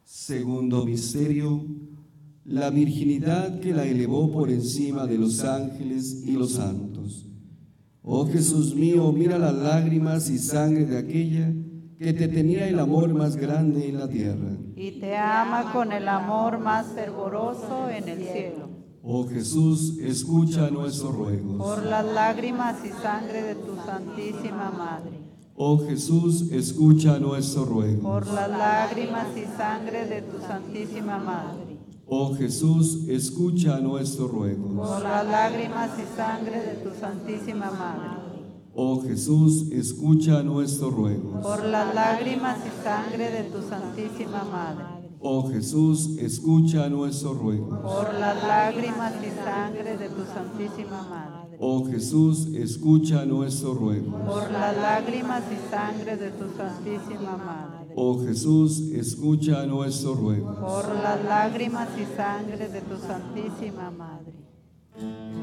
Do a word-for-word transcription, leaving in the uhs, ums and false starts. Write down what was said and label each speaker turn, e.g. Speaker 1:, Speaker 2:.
Speaker 1: Segundo misterio, la virginidad que la elevó por encima de los ángeles y los santos. Oh Jesús mío, mira las lágrimas y sangre de aquella que te tenía el amor más grande en la tierra.
Speaker 2: Y te ama con el amor más fervoroso en el cielo.
Speaker 1: Oh Jesús, escucha nuestros ruegos.
Speaker 2: Por las lágrimas y sangre de tu Santísima Madre.
Speaker 1: Oh Jesús, escucha nuestros ruegos.
Speaker 2: Por las lágrimas y sangre de tu Santísima Madre.
Speaker 1: Oh Jesús, escucha nuestros ruegos.
Speaker 2: Por las lágrimas y sangre de tu Santísima Madre.
Speaker 1: Oh Jesús, escucha nuestros ruegos.
Speaker 2: Por las lágrimas y sangre de tu Santísima Madre.
Speaker 1: Oh Jesús, escucha nuestros ruegos.
Speaker 2: Por las lágrimas y sangre de tu Santísima Madre.
Speaker 1: Oh Jesús, escucha nuestros ruegos.
Speaker 2: Por las lágrimas y sangre de tu Santísima Madre.
Speaker 1: Oh Jesús, escucha nuestros ruegos.
Speaker 2: Por las lágrimas y sangre de tu Santísima Madre.